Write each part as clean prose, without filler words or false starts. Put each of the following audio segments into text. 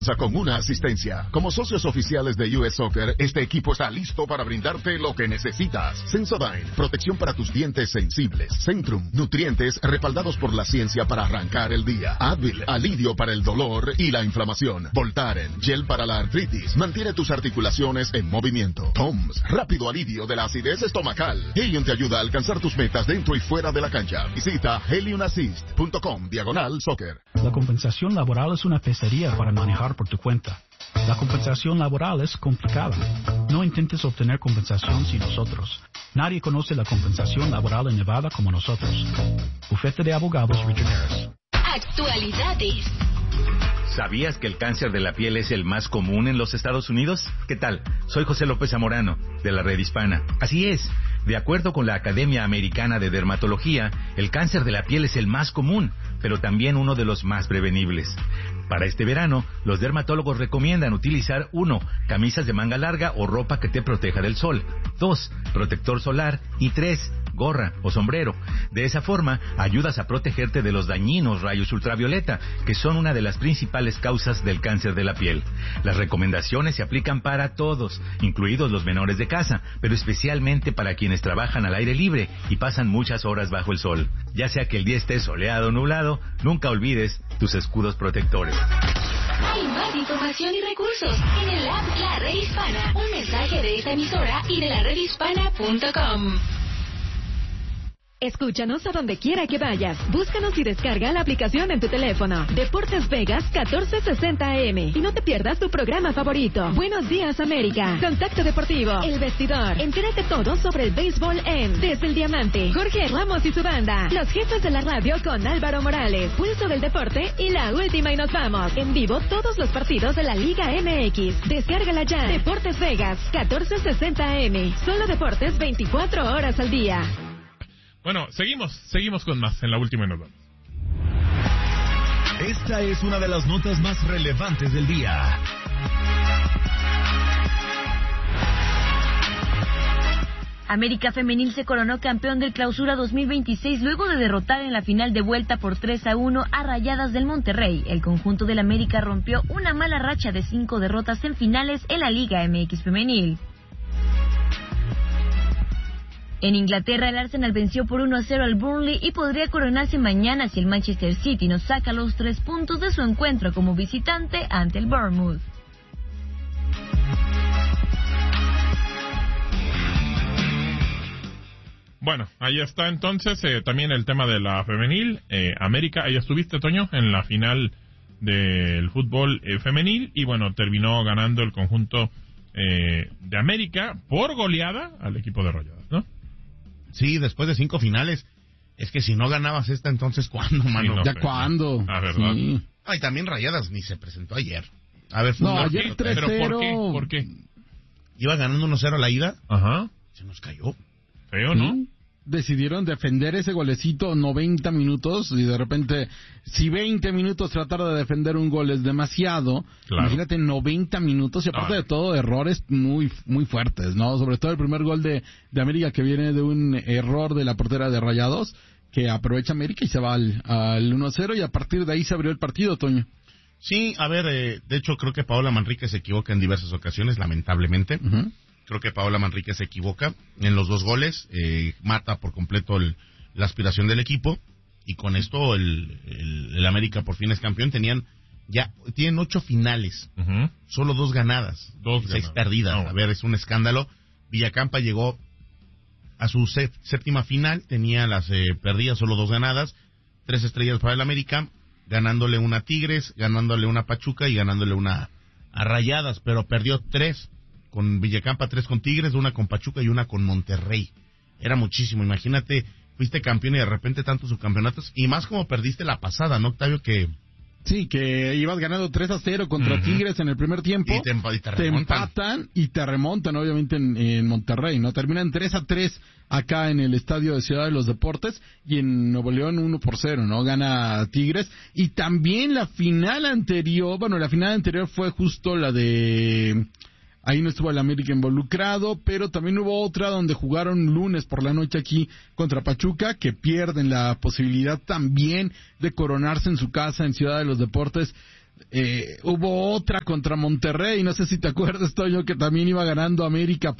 Con una asistencia. Como socios oficiales de US Soccer, este equipo está listo para brindarte lo que necesitas. Sensodyne, protección para tus dientes sensibles. Centrum, nutrientes respaldados por la ciencia para arrancar el día. Advil, alivio para el dolor y la inflamación. Voltaren, gel para la artritis, mantiene tus articulaciones en movimiento. Toms, rápido alivio de la acidez estomacal. Helium te ayuda a alcanzar tus metas dentro y fuera de la cancha. Visita heliumassist.com/soccer. La compensación laboral es una pesadilla para manejar por tu cuenta. La compensación laboral es complicada. No intentes obtener compensación sin nosotros. Nadie conoce la compensación laboral en Nevada como nosotros. Bufete de Abogados Richard Harris. Actualidades. ¿Sabías que el cáncer de la piel es el más común en los Estados Unidos? ¿Qué tal? Soy José López Zamorano, de la Red Hispana. Así es. De acuerdo con la Academia Americana de Dermatología, el cáncer de la piel es el más común, pero también uno de los más prevenibles. Para este verano, los dermatólogos recomiendan utilizar 1. Camisas de manga larga o ropa que te proteja del sol. 2. Protector solar. Y 3. Gorra o sombrero. De esa forma, ayudas a protegerte de los dañinos rayos ultravioleta, que son una de las principales causas del cáncer de la piel. Las recomendaciones se aplican para todos, incluidos los menores de casa, pero especialmente para quienes trabajan al aire libre y pasan muchas horas bajo el sol. Ya sea que el día esté soleado o nublado, nunca olvides tus escudos protectores. Hay más información y recursos en el app La Red Hispana. Un mensaje de esta emisora y de la redhispana.com. Escúchanos a donde quiera que vayas. Búscanos y descarga la aplicación en tu teléfono. Deportes Vegas 1460 AM. Y no te pierdas tu programa favorito. Buenos Días América. Contacto Deportivo. El Vestidor. Entérate todo sobre el béisbol en Desde el Diamante. Jorge Ramos y su banda. Los jefes de la radio con Álvaro Morales. Pulso del deporte y la última y nos vamos. En vivo todos los partidos de la Liga MX. Descárgala ya. Deportes Vegas 1460 AM. Solo deportes 24 horas al día. Bueno, seguimos con más en la última y nos vamos. Esta es una de las notas más relevantes del día. América Femenil se coronó campeón del Clausura 2026 luego de derrotar en la final de vuelta por 3-1 a Rayadas del Monterrey. El conjunto del América rompió una mala racha de 5 derrotas en finales en la Liga MX Femenil. En Inglaterra, el Arsenal venció por 1-0 al Burnley y podría coronarse mañana si el Manchester City no saca los 3 puntos de su encuentro como visitante ante el Bournemouth. Bueno, ahí está entonces también el tema de la femenil. América, ahí estuviste, Toño, en la final del fútbol femenil y bueno, terminó ganando el conjunto de América por goleada al equipo de Rayadas, ¿no? Sí, después de 5 finales. Es que si no ganabas esta, entonces ¿cuándo, mano? Sí, no, ¿Ya pero, cuándo? Ah, ¿verdad? Sí. Ay, también Rayadas ni se presentó ayer. A ver, no, ayer 3-0. ¿Pero por qué? Iba ganando 1-0 la ida. Ajá. Se nos cayó. Feo, ¿no? ¿Sí? Decidieron defender ese golecito 90 minutos y de repente, si 20 minutos tratar de defender un gol es demasiado, claro. Imagínate 90 minutos y aparte de todo errores muy muy fuertes, ¿no? Sobre todo el primer gol de América que viene de un error de la portera de Rayados que aprovecha América y se va al 1-0 y a partir de ahí se abrió el partido, Toño. Sí, a ver, de hecho creo que Paola Manrique se equivoca en diversas ocasiones, lamentablemente. Uh-huh. Creo que Paola Manrique se equivoca en los 2 goles, mata por completo la aspiración del equipo y con esto el América por fin es campeón. Tienen 8 finales, uh-huh. Solo 2 ganadas, 6 perdidas. A ver, es un escándalo. Villacampa llegó a su séptima final, tenía las perdidas, solo 2 ganadas, 3 estrellas para el América, ganándole una a Tigres, ganándole una a Pachuca y ganándole una a Rayadas, pero perdió 3. Con Villacampa, 3 con Tigres, 1 con Pachuca y 1 con Monterrey. Era muchísimo, imagínate, fuiste campeón y de repente tantos subcampeonatos, y más como perdiste la pasada, ¿no, Octavio? Sí, que ibas ganando 3-0 contra uh-huh. Tigres en el primer tiempo, y te empatan y te remontan, obviamente, en Monterrey, ¿no? Terminan 3-3 acá en el Estadio de Ciudad de los Deportes, y en Nuevo León 1-0, ¿no? Gana Tigres, y también la final anterior fue justo la de... Ahí no estuvo el América involucrado, pero también hubo otra donde jugaron lunes por la noche aquí contra Pachuca, que pierden la posibilidad también de coronarse en su casa en Ciudad de los Deportes. Hubo otra contra Monterrey, no sé si te acuerdas, Toño, que también iba ganando América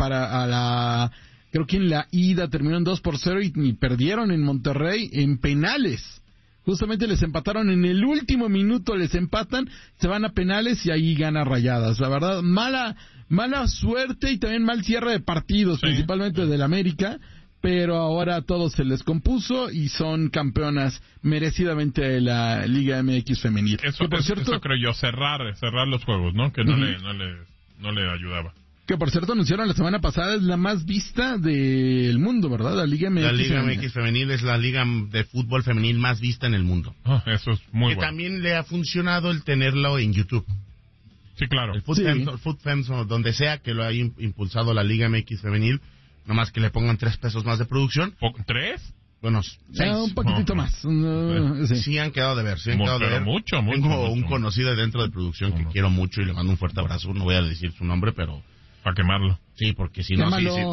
creo que en la ida terminaron 2-0 y perdieron en Monterrey en penales. Justamente les empataron en el último minuto, les empatan, se van a penales y ahí gana Rayadas. La verdad, mala suerte y también mal cierre de partidos, principalmente del América, pero ahora todo se les compuso y son campeonas merecidamente de la Liga MX femenil. Eso creo yo, cerrar los juegos, ¿no? Que no le ayudaba. Que por cierto anunciaron la semana pasada, es la más vista del mundo, ¿verdad? La Liga MX. La Liga MX femenil es la liga de fútbol femenil más vista en el mundo. Eso es muy bueno. Que también le ha funcionado el tenerlo en YouTube. Sí, claro. El FootFems, donde sea que lo haya impulsado la Liga MX femenil, nomás que le pongan $3 más de producción. ¿3? Bueno, 6. Un poquitito más. Sí han quedado de ver, Mucho. Tengo un conocido dentro de producción que quiero mucho y le mando un fuerte abrazo. No voy a decir su nombre, pero... Para quemarlo. Sí, porque si no,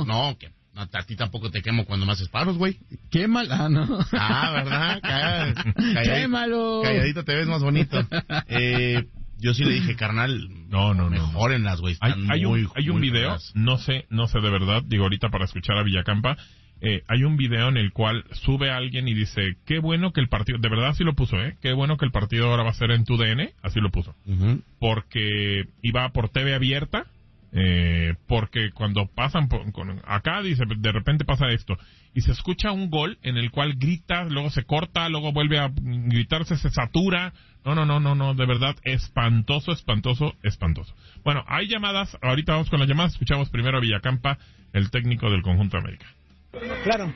a ti tampoco te quemo cuando me haces paros, güey. Quémala, ¿no? ¿Verdad? Quémalo. Calladito te ves más bonito. Yo sí le dije, carnal, no. Mejórenlas, güey. Hay un video, no sé de verdad, digo ahorita para escuchar a Villacampa, hay un video en el cual sube alguien y dice, qué bueno que el partido, de verdad así lo puso, qué bueno que el partido ahora va a ser en TUDN, así lo puso, porque iba por TV abierta, porque cuando pasan acá dice, de repente pasa esto y se escucha un gol en el cual grita, luego se corta, luego vuelve a gritarse, se satura. No, de verdad, espantoso. Bueno, hay llamadas, ahorita vamos con las llamadas, escuchamos primero a Villacampa, el técnico del Conjunto América. Claro,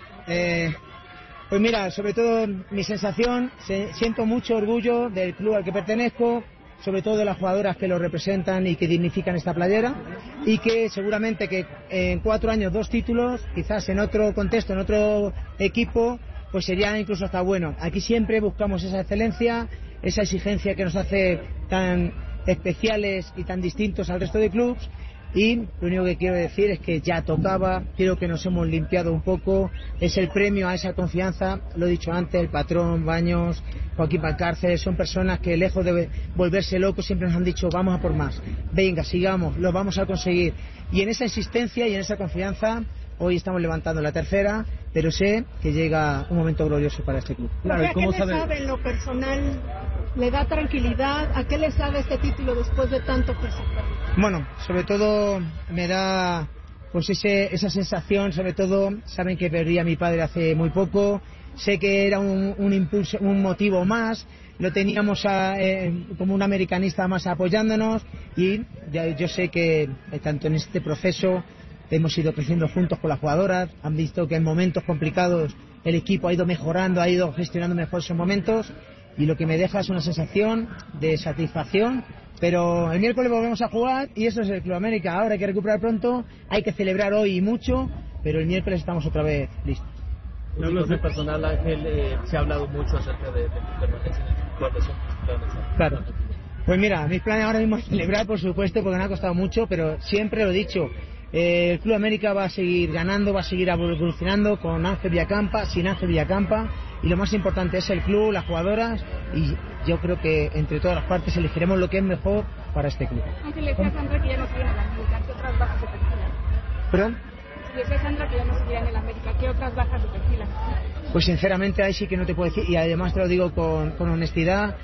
pues mira, sobre todo mi sensación, siento mucho orgullo del club al que pertenezco, sobre todo de las jugadoras que lo representan y que dignifican esta playera, y que seguramente que en 4 años 2 títulos, quizás en otro contexto, en otro equipo, pues sería incluso hasta bueno. Aquí siempre buscamos esa excelencia, esa exigencia que nos hace tan especiales y tan distintos al resto de clubes, y lo único que quiero decir es que ya tocaba, creo que nos hemos limpiado un poco, es el premio a esa confianza, lo he dicho antes, el patrón, Baños, Joaquín Valcárcel, son personas que lejos de volverse locos siempre nos han dicho vamos a por más, venga, sigamos, lo vamos a conseguir, y en esa insistencia y en esa confianza hoy estamos levantando la tercera, pero sé que llega un momento glorioso para este club. Claro, ¿qué le sabe en lo personal? ¿Le da tranquilidad? ¿A qué le sabe este título después de tanto peso? Bueno, sobre todo me da pues esa sensación, sobre todo saben que perdí a mi padre hace muy poco, sé que era un impulso, un motivo más, lo teníamos como un americanista más apoyándonos, y yo sé que tanto en este proceso hemos ido creciendo juntos con las jugadoras, han visto que en momentos complicados el equipo ha ido mejorando, ha ido gestionando mejor esos momentos, y lo que me deja es una sensación de satisfacción. Pero el miércoles volvemos a jugar y eso es el Club América. Ahora hay que recuperar pronto, hay que celebrar hoy y mucho, pero el miércoles estamos otra vez listos. En hablas de personal, Ángel, se ha hablado mucho acerca de tu permanencia en el club. Claro. Pues mira, mis planes ahora mismo es celebrar, por supuesto, porque me ha costado mucho, pero siempre lo he dicho, el Club América va a seguir ganando, va a seguir evolucionando con Ángel Villacampa, sin Ángel Villacampa, y lo más importante es el club, las jugadoras, y yo creo que entre todas las partes elegiremos lo que es mejor para este club. Ángel, le decía a Sandra que ya no seguía en el América, ¿qué otras bajas se perfilan? ¿Perdón? Le decía a Sandra que ya no seguía en el América, ¿qué otras bajas se perfilan? Pues sinceramente ahí sí que no te puedo decir, y además te lo digo con honestidad,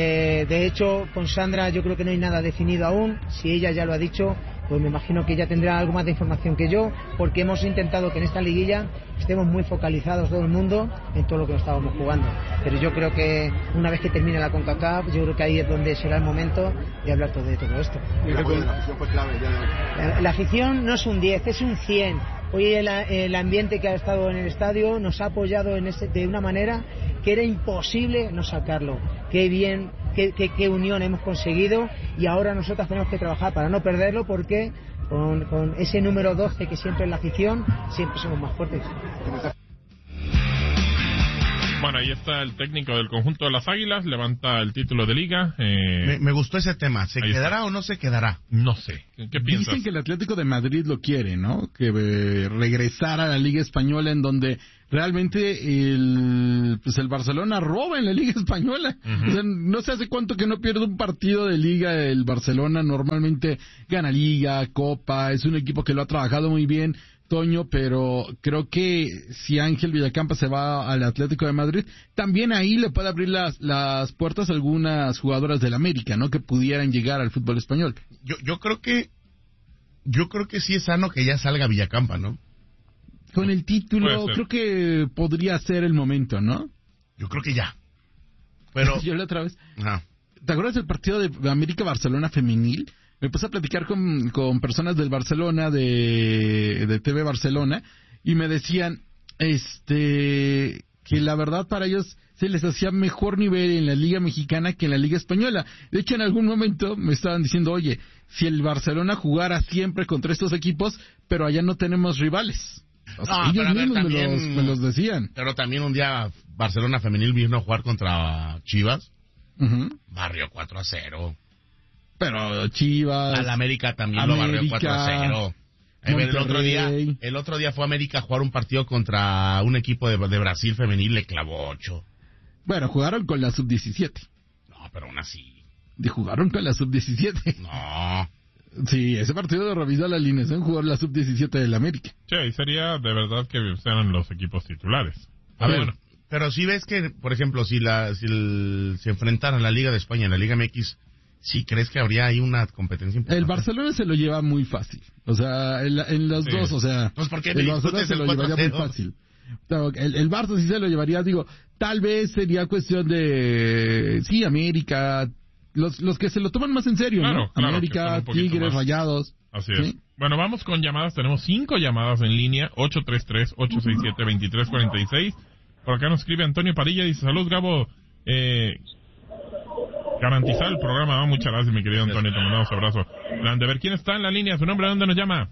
de hecho con Sandra yo creo que no hay nada definido aún, si ella ya lo ha dicho, pues me imagino que ella tendrá algo más de información que yo, porque hemos intentado que en esta liguilla estemos muy focalizados todo el mundo en todo lo que nos estábamos jugando. Pero yo creo que una vez que termine la CONCACAF, yo creo que ahí es donde será el momento de hablar de todo esto. La afición fue clave ya. La afición no es un 10, es un 100. Hoy el ambiente que ha estado en el estadio nos ha apoyado de una manera que era imposible no sacarlo. Qué bien, qué unión hemos conseguido, y ahora nosotros tenemos que trabajar para no perderlo, porque con ese número 12 que siempre es la afición, siempre somos más fuertes. Bueno, ahí está el técnico del conjunto de las Águilas, levanta el título de liga. Me gustó ese tema. ¿Se quedará o no se quedará? No sé. ¿Qué piensas? Dicen que el Atlético de Madrid lo quiere, ¿no? Que regresara a la Liga Española, en donde realmente el Barcelona roba en la Liga Española. O sea, no sé hace cuánto que no pierde un partido de Liga el Barcelona. Normalmente gana Liga, Copa, es un equipo que lo ha trabajado muy bien, Toño, pero creo que si Ángel Villacampa se va al Atlético de Madrid, también ahí le puede abrir las puertas a algunas jugadoras del América, ¿no? Que pudieran llegar al fútbol español. Yo creo que sí es sano que ya salga Villacampa, ¿no? Con el título, creo que podría ser el momento, ¿no? Yo creo que ya. Pero yo la otra vez. Ajá. ¿Te acuerdas del partido de América-Barcelona femenil? Me puse a platicar con personas del Barcelona, de TV Barcelona, y me decían que la verdad para ellos se les hacía mejor nivel en la Liga Mexicana que en la Liga Española. De hecho, en algún momento me estaban diciendo, oye, si el Barcelona jugara siempre contra estos equipos, pero allá no tenemos rivales. O sea, ellos mismos me los decían. Pero también un día Barcelona femenil vino a jugar contra Chivas. Barrio 4-0. Pero Chivas... Al América también lo barrió 4-0. El otro día fue América a jugar un partido contra un equipo de Brasil femenil, le clavó 8. Bueno, jugaron con la sub-17. No, pero aún así. Jugaron con la sub-17. No. Sí, ese partido de revisó la alineación, jugó la sub-17 del América. Sí, sería de verdad que sean los equipos titulares. A ver, pero si ves que, por ejemplo, si se enfrentaran la Liga de España en la Liga MX, ¿sí crees que habría ahí una competencia importante? El Barcelona se lo lleva muy fácil. O sea, en los dos, o sea... Pues porque el Barcelona se lo llevaría muy fácil. El Barça sí se lo llevaría, digo, tal vez sería cuestión de... Sí, América... Los que se lo toman más en serio, claro, ¿no? Claro, América, Tigres, Rayados. Así es. Bueno, vamos con llamadas. Tenemos 5 llamadas en línea. 833-867-2346. Por acá nos escribe Antonio Padilla. Dice, salud, Gabo. Garantizar el programa. ¿No? Muchas gracias, mi querido Antonio. Te mandamos un abrazo. De ver, ¿quién está en la línea? ¿Su nombre? ¿Dónde nos llama?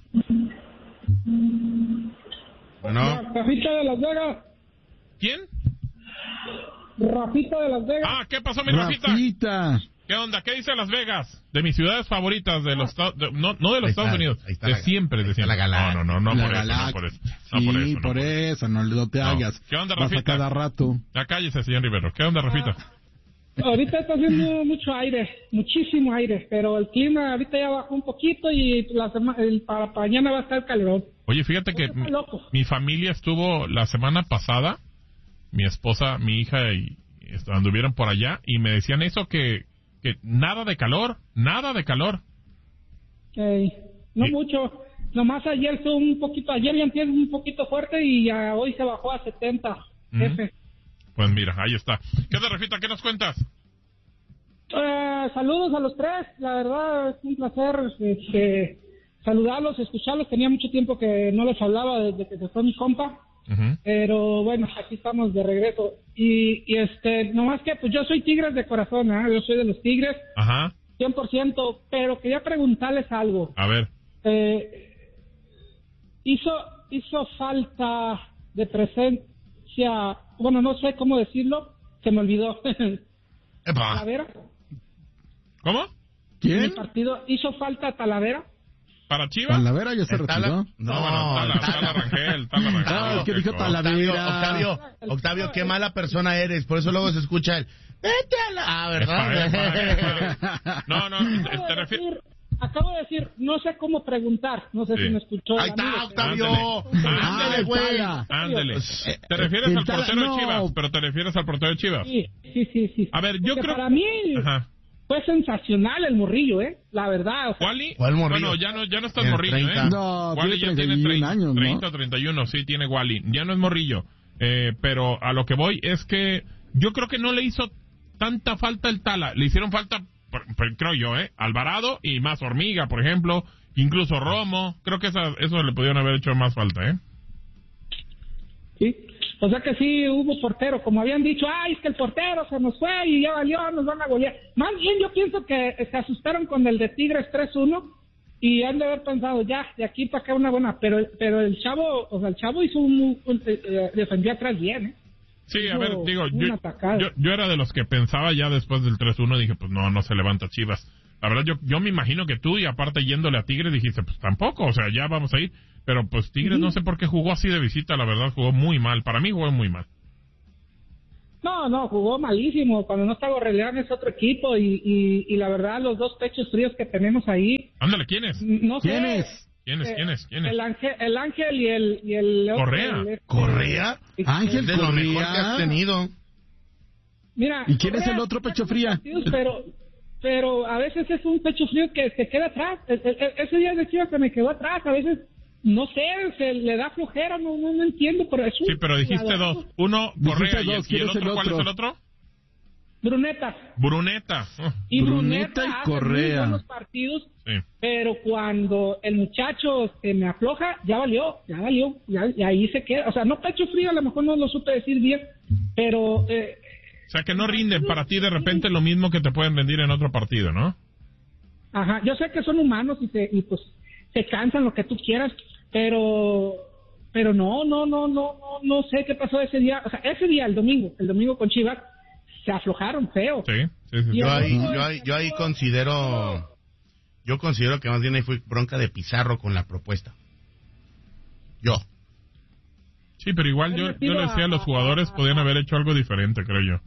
Bueno. Rafita de Las Vegas. ¿Quién? Rafita de Las Vegas. Ah, ¿qué pasó, mi Rafita? ¿Qué onda? ¿Qué dice Las Vegas? De mis ciudades favoritas, de los no de los Estados Unidos, de siempre, de siempre. No por eso. Sí, por eso, no te hagas. ¿Qué onda, Rafita? Cada rato. Ya cállese, señor Rivero. ¿Qué onda, Rafita? Ahorita está haciendo mucho aire, muchísimo aire, pero el clima ahorita ya bajó un poquito y para mañana va a estar calor. Oye, fíjate que mi familia estuvo la semana pasada, mi esposa, mi hija y anduvieron por allá y me decían eso que nada de calor. No mucho, nomás ayer fue ayer y antes un poquito fuerte y ya hoy se bajó a 70. Pues mira, ahí está. ¿Qué onda, Rafita? ¿Qué nos cuentas? Saludos a los tres, la verdad es un placer saludarlos, escucharlos, tenía mucho tiempo que no les hablaba desde que se fue mi compa. Pero bueno, aquí estamos de regreso y nomás que pues yo soy Tigres de corazón, yo soy de los Tigres, 100%, pero quería preguntarles algo. A ver. Hizo falta de presencia, bueno, no sé cómo decirlo, se me olvidó. ¿Talavera? ¿Cómo? ¿Quién? En el partido hizo falta Talavera. ¿Para Chivas? ¿Talavera ya se retiró? Tala Rangel. Ah, que dijo Talavera. Octavio, qué mala persona eres, por eso luego se escucha el... ¡Vete a la... ¿verdad? No, te refieres... Acabo de decir, no sé cómo preguntar, no sé si me escuchó. Ahí está, Octavio. Ándale, güey. Ándale. Te refieres al portero de Chivas, pero te refieres al portero de Chivas. Sí. A ver, yo creo... Para mí... Fue sensacional el morrillo, la verdad. ¿Wally? ¿Cuál morrillo? Bueno, ya no está morrillo, 30. No, Wally ya tiene 30 años, ¿no? 30 o 31, sí, tiene Wally. Ya no es morrillo. Pero a lo que voy es que yo creo que no le hizo tanta falta el Tala. Le hicieron falta, creo yo, Alvarado y más Hormiga, por ejemplo. Incluso Romo. Creo que eso le pudieron haber hecho más falta, Sí. O sea que sí hubo portero, como habían dicho, es que el portero se nos fue y ya valió, nos van a golear. Más bien yo pienso que se asustaron con el de Tigres 3-1 y han de haber pensado, ya, de aquí para acá una buena, pero el chavo hizo defendió atrás bien, Sí, a ver, digo, yo era de los que pensaba ya después del 3-1, dije, pues no se levanta Chivas. La verdad, yo me imagino que tú, y aparte yéndole a Tigres, dijiste, pues tampoco, o sea, ya vamos a ir. Pero pues Tigres no sé por qué jugó así de visita, la verdad, jugó muy mal. Para mí jugó muy mal. No, jugó malísimo. Cuando no está Gorreleán es otro equipo y la verdad, los dos pechos fríos que tenemos ahí... Ándale, ¿quién es? No sé. ¿Quién es? El Ángel y el Correa. otro, ¿Correa? Ángel de lo mejor que has tenido. Mira, ¿Y quién es el otro pecho fría? Pero a veces es un pecho frío que se queda atrás. Ese día de Chivas se me quedó atrás. A veces, no sé, se le da flojera, no entiendo. Pero es sí, pero dijiste dos. Uno, Correa, y el otro, ¿cuál es el otro? Bruneta. Y Bruneta y Correa. Hace buenos partidos, sí. Pero cuando el muchacho se me afloja, ya valió, y ahí se queda. O sea, no pecho frío, a lo mejor no lo supe decir bien, pero... o sea, que no rinden para ti de repente lo mismo que te pueden rendir en otro partido, ¿no? Ajá, yo sé que son humanos y pues se cansan, lo que tú quieras, pero no sé qué pasó ese día. O sea, ese día, el domingo con Chivas, se aflojaron feo. Sí. Yo ahí considero que más bien ahí fue bronca de Pizarro con la propuesta. Sí, pero igual yo le decía a los jugadores podían haber hecho algo diferente, creo yo.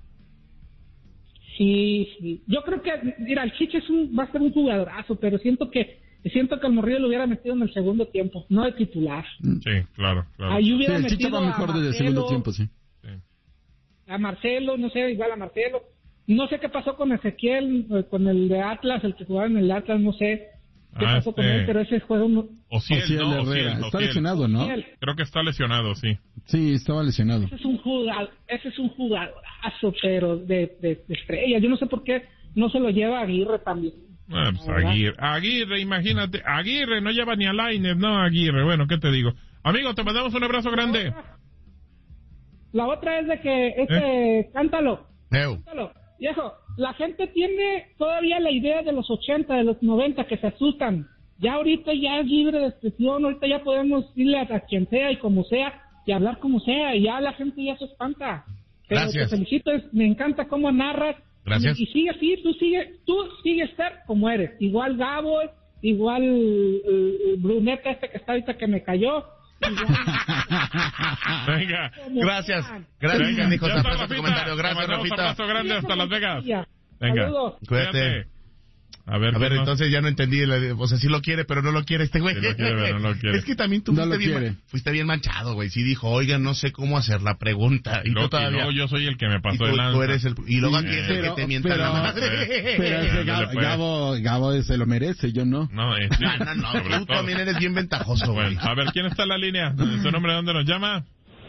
Sí. Yo creo que, mira, el Chiche va a ser un jugadorazo, pero siento que el Morrillo lo hubiera metido en el segundo tiempo, no de titular. Sí, claro. Ahí hubiera el Chiche va mejor desde el segundo tiempo, sí. A Marcelo, no sé, igual a Marcelo. No sé qué pasó con Ezequiel, con el de Atlas, el que jugaba en el Atlas, no sé qué pasó con él, pero ese juego no... Ociel está lesionado, ¿no? Creo que está lesionado, sí. Sí, estaba lesionado. Ese es un jugadorazo, pero de estrella. Yo no sé por qué no se lo lleva Aguirre también. Pues Aguirre, imagínate. Aguirre no lleva ni a Lainez, no Aguirre. Bueno, ¿qué te digo? Amigo, te mandamos un abrazo grande. La otra es de que cántalo. Viejo, la gente tiene todavía la idea de los 80, de los 90, que se asustan. Ya ahorita ya es libre de expresión, ahorita ya podemos irle a quien sea y como sea, y hablar como sea, y ya la gente ya se espanta. Pero gracias. Te felicito, me encanta cómo narras. Gracias. Y sigue así, tú sigues ser como eres. Igual Gabo, igual Bruneta que está ahorita que me cayó. Venga, gracias, Nico, por tu comentario. Gracias, Rafita. Un abrazo grande hasta Las Vegas. Venga, cuídate. A ver, entonces ya no entendí. O sea, sí lo quiere, pero no lo quiere este güey. Sí lo quiere, pero no lo quiere. Es que también tú fuiste bien manchado, güey. Sí dijo, oiga, no sé cómo hacer la pregunta. Y luego yo soy el que me pasó el lanza. Tú eres y luego aquí es el que te mienta la madre. Pero Gabo se lo merece, yo no. No, tú también eres bien ventajoso, güey. A ver, ¿quién está en la línea? ¿Su nombre de dónde nos llama?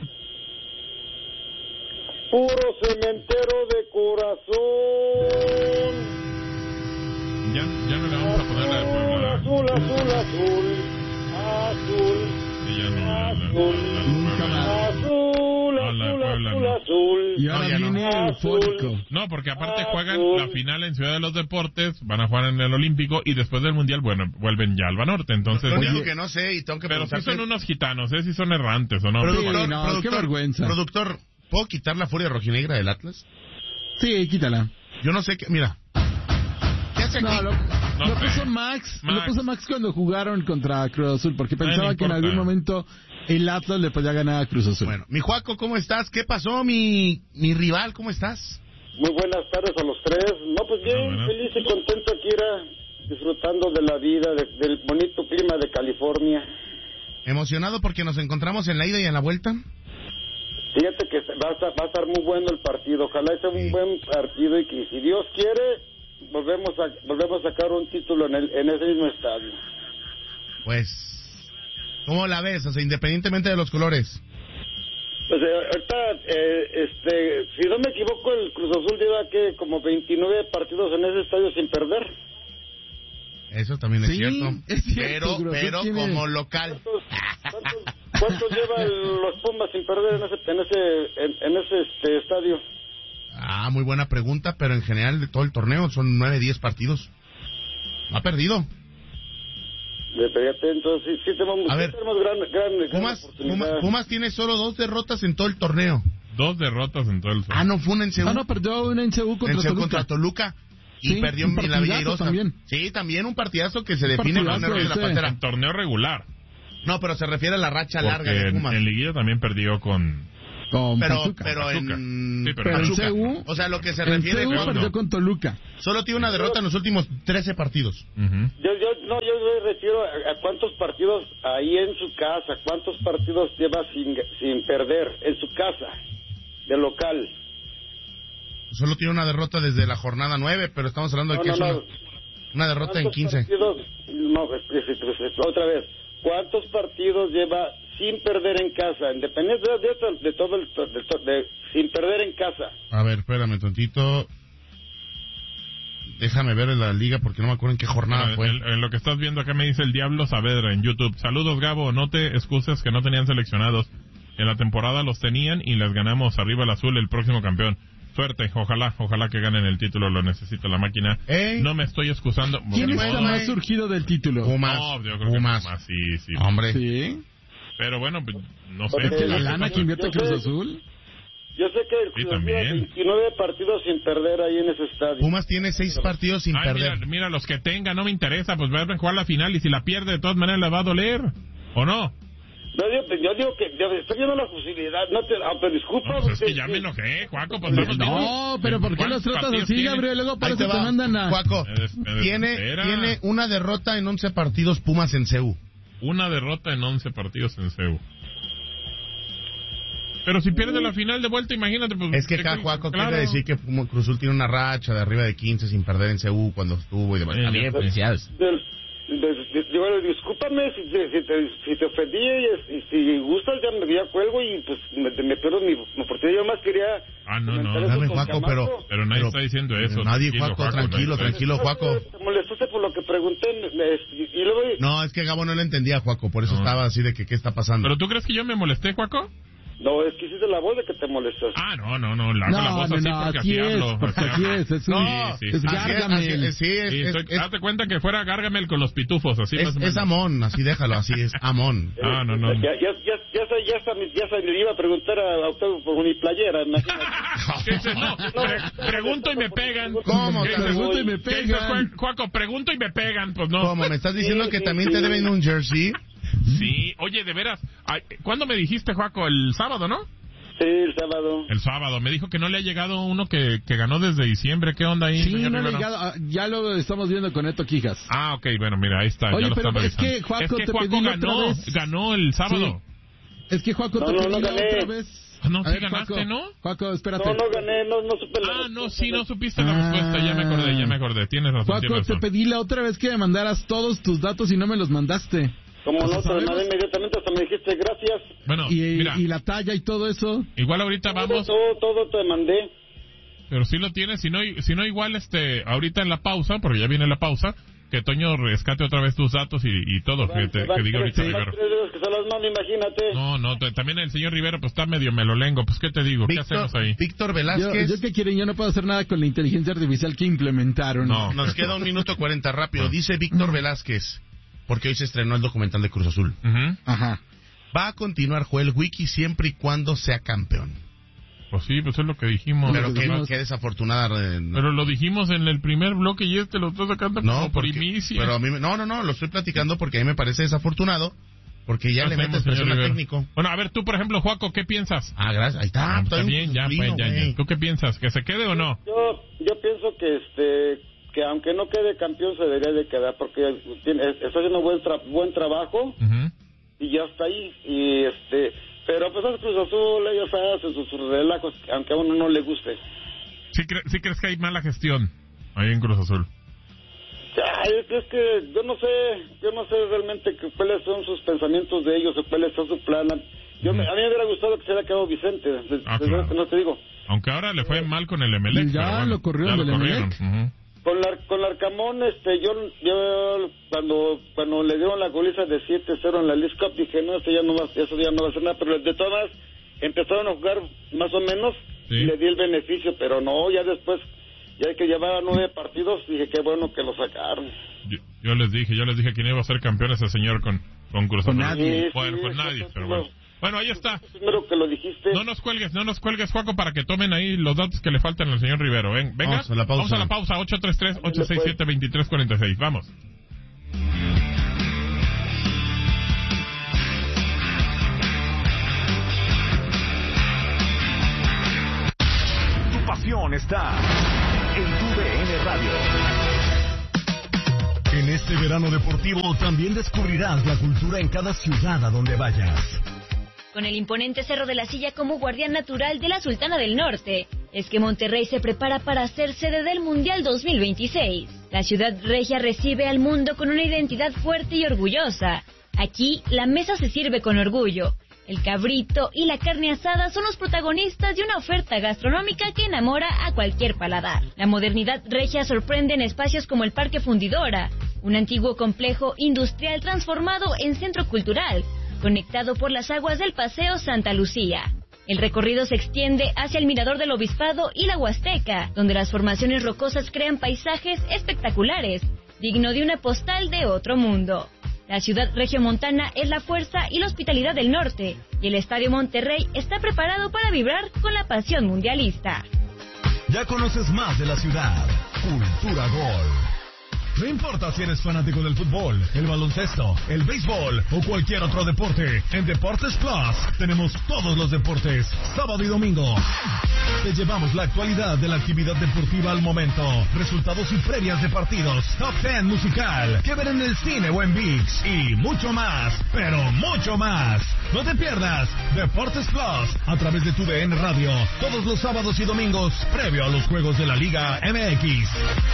Puro cementero de corazón. Ya no le vamos a poner la de Puebla. Azul. Sí, ya no. Nunca más. Azul. Y ahora viene eufórico. No, porque aparte juegan la final en Ciudad de los Deportes, van a jugar en el Olímpico y después del Mundial, bueno, vuelven ya al Banorte. Entonces, lo único que no sé y tengo que pero sí son unos gitanos, si son errantes o no. Productor, qué vergüenza. Productor, ¿puedo quitar la furia rojinegra del Atlas? Sí, quítala. Yo no sé qué, mira. ¿Qué hace aquí? Lo puso Max cuando jugaron contra Cruz Azul, porque pensaba que en algún momento el Atlas le podía ganar a Cruz Azul. Bueno, mi Juaco, ¿cómo estás? ¿Qué pasó, mi rival? ¿Cómo estás? Muy buenas tardes a los tres. No, pues bien, feliz y contento aquí, disfrutando de la vida, del bonito clima de California. ¿Emocionado porque nos encontramos en la ida y en la vuelta? Fíjate que va a estar muy bueno el partido. Ojalá sea un buen partido y que si Dios quiere volvemos a sacar un título en ese mismo estadio. Pues, ¿cómo la ves? O sea, independientemente de los colores. Pues ahorita, si no me equivoco, el Cruz Azul lleva que como 29 partidos en ese estadio sin perder. Eso también es cierto. Pero como local. ¿Cuántos lleva los Pumas sin perder en ese estadio? Ah, muy buena pregunta, pero en general de todo el torneo son 9-10 partidos. No ha perdido. Entonces sí tenemos gran Pumas tiene solo 2 derrotas en todo el torneo. 2 derrotas en todo el CEU. No, fue una en CEU. No, perdió una en CEU contra Toluca. Y perdió en la Villalrosa también. Sí, también un partidazo que se define con un error de la pantera. En torneo regular. No, pero se refiere a la racha larga de Pumas. En liguilla también perdió con Pachuca. Pero en Pachuca. CU, o sea, lo que se refiere CU perdió con Toluca. Solo tiene una derrota en los últimos 13 partidos. Yo me refiero a cuántos partidos ahí en su casa, cuántos partidos lleva sin perder en su casa, de local. Solo tiene una derrota desde la jornada 9, pero estamos hablando de que es una derrota en 15. Otra vez, ¿cuántos partidos lleva sin perder en casa, independiente de todo sin perder en casa? A ver, espérame tantito. Déjame ver en la liga porque no me acuerdo en qué jornada fue. En lo que estás viendo acá me dice el Diablo Saavedra en YouTube. Saludos, Gabo, no te excuses que no tenían seleccionados. En la temporada los tenían y les ganamos arriba el azul, el próximo campeón. Suerte, ojalá que ganen el título, lo necesita la máquina. No me estoy excusando. ¿Quién está más surgido del título? Pumas. No, yo creo que Pumas, sí. Hombre. Sí. Pero bueno, no sé. ¿Es que la lana que invierte Cruz Azul? Yo sé que el Cruz Azul tiene 29 partidos sin perder ahí en ese estadio. Pumas tiene 6 partidos sin perder. Mira, los que tenga, no me interesa, pues van a jugar la final y si la pierde de todas maneras le va a doler, ¿o no? Yo digo que estoy viendo la posibilidad, pero disculpa. Pues es que ya me enojé, Juaco. Pues no, pero ¿por qué los tratas así, Gabriel? Luego por eso te mandan a... Juaco, tiene una derrota en 11 partidos Pumas en CEU. Una derrota en 11 partidos en CEU. Pero si pierde la final de vuelta, imagínate. Pues, es que acá, Juaco, quiere decir que Cruz Azul tiene una racha de arriba de 15 sin perder en CEU cuando estuvo y demás. Bien, felicidades. Discúlpame si te ofendí y si gustas ya cuelgo y pues me pierdo mi oportunidad. Yo más quería... No, Juaco, pero nadie está diciendo eso. Nadie, Juaco, tranquilo, Juaco. Te molestaste por lo que pregunté y luego... No, es que Gabo no lo entendía, Juaco, por eso estaba así de que qué está pasando. ¿Pero tú crees que yo me molesté, Juaco? No, es que hiciste la voz de que te molestas. No, la voz así porque así hablo. Es Gargamel. Date cuenta que fuera Gargamel con los pitufos, así más o menos. Es Amón, así déjalo, así es Amón. No. Ya se le iba a preguntar a Octavio por mi playera, imagínate. No, pregunto y me pegan. ¿Cómo? Pregunto y me pegan. Juaco, pregunto y me pegan, pues no. ¿Cómo? ¿Me estás diciendo que también te deben un jersey? Sí, oye, de veras, ¿cuándo me dijiste, Juaco? El sábado, ¿no? Sí, el sábado. El sábado, me dijo que no le ha llegado uno que ganó desde diciembre, ¿qué onda ahí? Sí, no le ha llegado, ya lo estamos viendo con Neto Quijas. Ok, bueno, mira, ahí está, oye, ya lo pero están revisando. Es que Juaco ganó el sábado. Sí. Es que Juaco te pedí otra vez. No, sí ganaste, ¿no? Juaco, espérate. No gané, no supe la respuesta. No supiste la respuesta, ya me acordé, tienes razón. Juaco, te pedí la otra vez que me mandaras todos tus datos y no me los mandaste. Como no, te mandé inmediatamente, hasta me dijiste gracias. Bueno, mira. Y la talla y todo eso. Igual ahorita vamos. Todo te mandé. Pero si lo tienes, si no igual ahorita en la pausa, porque ya viene la pausa, que Toño rescate otra vez tus datos y todo, que diga ahorita Rivero. Que se las mando, imagínate. No, también el señor Rivero pues está medio melolengo, pues ¿qué te digo? ¿Qué hacemos ahí? Víctor Velázquez. Yo que quieren, yo no puedo hacer nada con la inteligencia artificial que implementaron. No, nos queda 1 minuto 40 rápido. Dice Víctor Velázquez, porque hoy se estrenó el documental de Cruz Azul. Ajá. Va a continuar Joel Wiki siempre y cuando sea campeón. Pues sí, pues es lo que dijimos. Pero qué desafortunada. Pero lo dijimos en el primer bloque y lo estás sacando como primicia. Pero a mí, no, lo estoy platicando porque a mí me parece desafortunado. Porque ya le metes presión al técnico. Bueno, a ver, tú, por ejemplo, Juaco, ¿qué piensas? Gracias, ahí está. Está bien, ya. ¿Tú qué piensas? ¿Que se quede o no? Yo pienso que aunque no quede campeón se debería de quedar porque está haciendo buen trabajo y ya está ahí pero pues es Cruz Azul, ellos hacen sus relajos aunque a uno no le guste. ¿Sí crees que hay mala gestión ahí en Cruz Azul? Es que yo no sé realmente cuáles son sus pensamientos de ellos o cuál es su plan. A mí me hubiera gustado que se hubiera quedado Vicente, claro. No te digo. Aunque ahora le fue mal con el Emelec. Ya lo corrieron del Emelec. Con Larcamón, yo cuando le dieron la goliza de 7-0 en la League Cup, dije, no, eso ya no va a ser nada, pero de todas empezaron a jugar más o menos, y le di el beneficio, pero no, ya después, ya que llevaba 9 partidos, dije, qué bueno que lo sacaron. Yo les dije que no iba a ser campeón ese señor con Cruz Azul. Con nadie. Bueno, con nadie, pero bueno. Bueno, ahí está. Primero que lo dijiste. No nos cuelgues, Juaco, para que tomen ahí los datos que le faltan al señor Rivero. Venga, vamos a la pausa. 833-867-2346. Vamos. Tu pasión está en tu DN Radio. En este verano deportivo también descubrirás la cultura en cada ciudad a donde vayas. Con el imponente Cerro de la Silla como guardián natural de la Sultana del Norte, es que Monterrey se prepara para ser sede del Mundial 2026. La ciudad regia recibe al mundo con una identidad fuerte y orgullosa. Aquí, la mesa se sirve con orgullo. El cabrito y la carne asada son los protagonistas de una oferta gastronómica que enamora a cualquier paladar. La modernidad regia sorprende en espacios como el Parque Fundidora, un antiguo complejo industrial transformado en centro cultural, conectado por las aguas del Paseo Santa Lucía. El recorrido se extiende hacia el Mirador del Obispado y la Huasteca, donde las formaciones rocosas crean paisajes espectaculares, digno de una postal de otro mundo. La ciudad regiomontana es la fuerza y la hospitalidad del norte, y el Estadio Monterrey está preparado para vibrar con la pasión mundialista. Ya conoces más de la ciudad. Cultura Gol. No importa si eres fanático del fútbol, el baloncesto, el béisbol o cualquier otro deporte, en Deportes Plus tenemos todos los deportes, sábado y domingo. Te llevamos la actualidad de la actividad deportiva al momento, resultados y previas de partidos, top 10 musical, que ver en el cine o en ViX y mucho más, pero mucho más. No te pierdas Deportes Plus a través de tu DN Radio, todos los sábados y domingos, previo a los juegos de la Liga MX.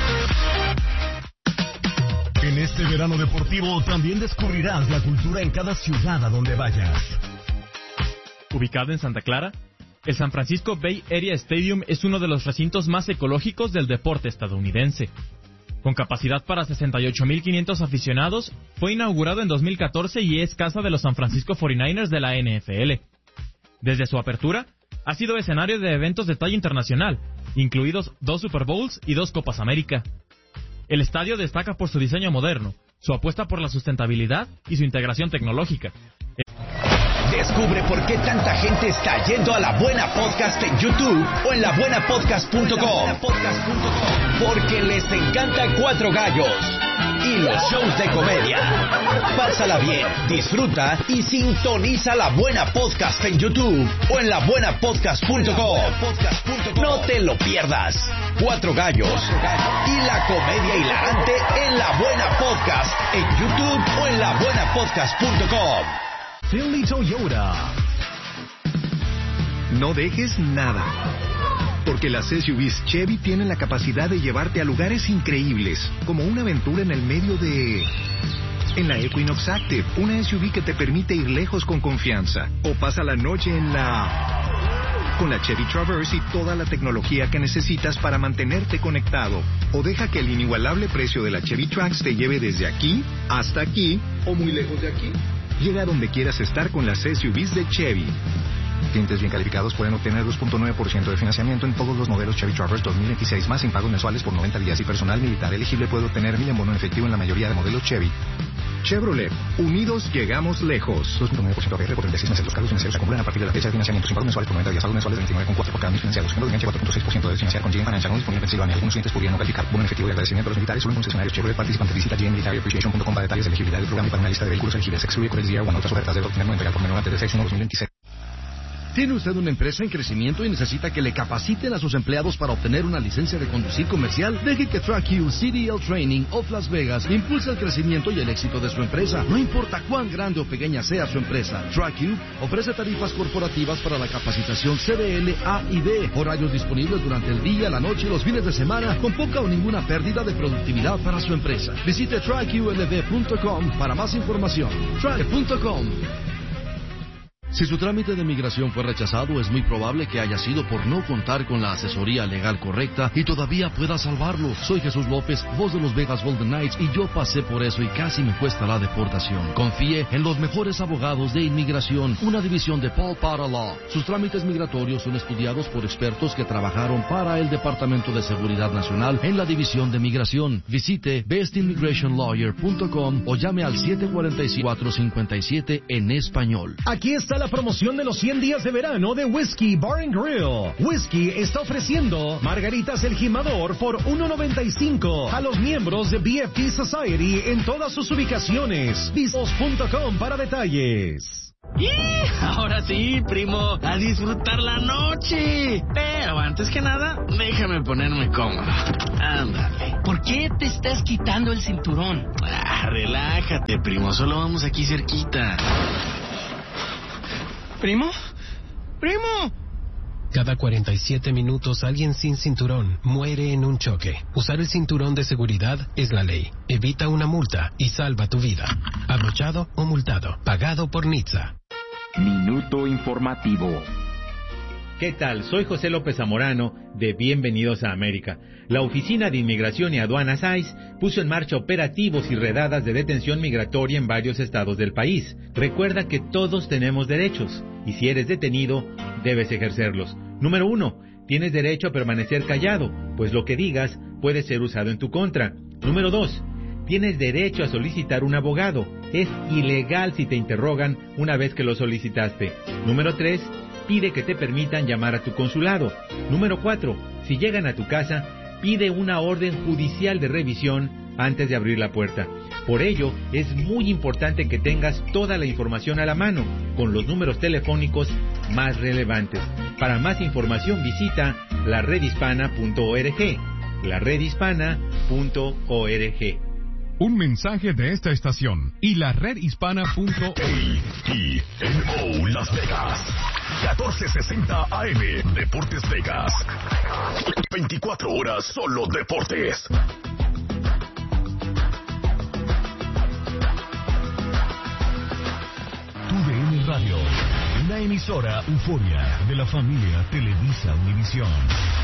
En este verano deportivo también descubrirás la cultura en cada ciudad a donde vayas. Ubicado en Santa Clara, el San Francisco Bay Area Stadium es uno de los recintos más ecológicos del deporte estadounidense. Con capacidad para 68,500 aficionados, fue inaugurado en 2014 y es casa de los San Francisco 49ers de la NFL. Desde su apertura, ha sido escenario de eventos de talla internacional, incluidos 2 Super Bowls y 2 Copas América. El estadio destaca por su diseño moderno, su apuesta por la sustentabilidad y su integración tecnológica. Descubre por qué tanta gente está yendo a La Buena Podcast en YouTube o en labuenapodcast.com. Porque les encanta Cuatro Gallos y los shows de comedia. Pásala bien, disfruta y sintoniza La Buena Podcast en YouTube o en labuenapodcast.com. No te lo pierdas. Cuatro Gallos y la comedia hilarante en La Buena Podcast en YouTube o en labuenapodcast.com. Finley Toyota. No dejes nada, porque las SUVs Chevy tienen la capacidad de llevarte a lugares increíbles, como una aventura en el medio de... En la Equinox Active, una SUV que te permite ir lejos con confianza, o pasa la noche en la... Con la Chevy Traverse y toda la tecnología que necesitas para mantenerte conectado, o deja que el inigualable precio de la Chevy Trax te lleve desde aquí hasta aquí, o muy lejos de aquí. Llega a donde quieras estar con las SUVs de Chevy. Clientes bien calificados pueden obtener 2.9% de financiamiento en todos los modelos Chevy Traverse 2026 más sin pagos mensuales por 90 días y personal militar elegible puede obtener 1,000 en bono en efectivo en la mayoría de modelos Chevy. Chevrolet, unidos llegamos lejos. 2.9% APR por 36 meses. Los cargos financieros se acumulan a partir de la fecha de financiamiento sin pagos mensuales por 90 días. Pagos mensuales de 29,4 por cada mes financiados. Fondo de vigencia 4.6% de financiar con GM Financial. No disponible en Pensilvania. Algunos clientes podrían no calificar. Bono en efectivo y agradecimiento a los militares. Solo en concesionarios Chevrolet participantes. Visita gmmilitaryappreciation.com para detalles de elegibilidad del programa y para una lista de vehículos elegibles. Excluye Corex Year One. Otras ofertas debe obtener no entregar por menor antes de 6/1/2026. ¿Tiene usted una empresa en crecimiento y necesita que le capaciten a sus empleados para obtener una licencia de conducir comercial? Deje que TrackU CDL Training of Las Vegas impulse el crecimiento y el éxito de su empresa. No importa cuán grande o pequeña sea su empresa, TrackU ofrece tarifas corporativas para la capacitación CDL A y D, horarios disponibles durante el día, la noche y los fines de semana, con poca o ninguna pérdida de productividad para su empresa. Visite TrackULV.com para más información. Track.com. Si su trámite de migración fue rechazado, es muy probable que haya sido por no contar con la asesoría legal correcta y todavía pueda salvarlo. Soy Jesús López, voz de los Vegas Golden Knights, y yo pasé por eso y casi me cuesta la deportación. Confíe en los mejores abogados de inmigración, una división de Paul Potter Law. Sus trámites migratorios son estudiados por expertos que trabajaron para el Departamento de Seguridad Nacional en la División de Migración. Visite bestimmigrationlawyer.com o llame al 745-457 en español. Aquí está a la promoción de los 100 días de verano de Whiskey Bar and Grill. Whiskey está ofreciendo margaritas El Jimador por $1.95 a los miembros de BFT Society en todas sus ubicaciones. Visos.com para detalles. ¡Y! Ahora sí, primo, a disfrutar la noche. Pero antes que nada, déjame ponerme cómodo. Ándale. ¿Por qué te estás quitando el cinturón? Relájate, primo, solo vamos aquí cerquita. ¿Primo? ¡Primo! Cada 47 minutos alguien sin cinturón muere en un choque. Usar el cinturón de seguridad es la ley. Evita una multa y salva tu vida. Abrochado o multado. Pagado por NHTSA. Minuto informativo. ¿Qué tal? Soy José López Zamorano de Bienvenidos a América. La Oficina de Inmigración y Aduanas ICE puso en marcha operativos y redadas de detención migratoria en varios estados del país. Recuerda que todos tenemos derechos y si eres detenido, debes ejercerlos. Número 1. Tienes derecho a permanecer callado, pues lo que digas puede ser usado en tu contra. Número 2. Tienes derecho a solicitar un abogado. Es ilegal si te interrogan una vez que lo solicitaste. Número 3. Pide que te permitan llamar a tu consulado. Número 4. Si llegan a tu casa, pide una orden judicial de revisión antes de abrir la puerta. Por ello, es muy importante que tengas toda la información a la mano, con los números telefónicos más relevantes. Para más información visita laredhispana.org. laredhispana.org. Un mensaje de esta estación y la redhispana.org. KINO Las Vegas. 1460 AM. Deportes Vegas. 24 horas solo deportes. TUDN Radio. Una emisora Euforia de la familia Televisa Univisión.